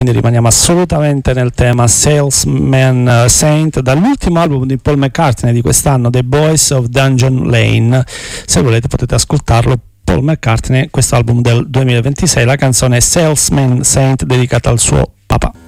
Quindi rimaniamo assolutamente nel tema Salesman Saint, dall'ultimo album di Paul McCartney di quest'anno, The Boys of Dungeon Lane. Se volete potete ascoltarlo. Paul McCartney, questo album del 2026, la canzone Salesman Saint dedicata al suo papà.